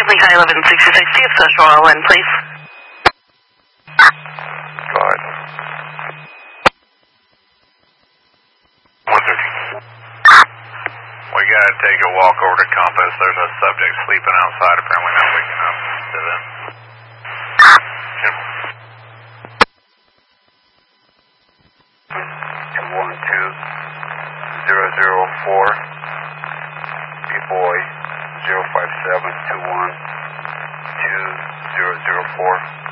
Stanley High 1166, CF Central LN, please. Go ahead. 113. We gotta take a walk over to Compass. There's a subject sleeping outside, apparently not waking up. To them. 212-004, B-Boy 05721-2004.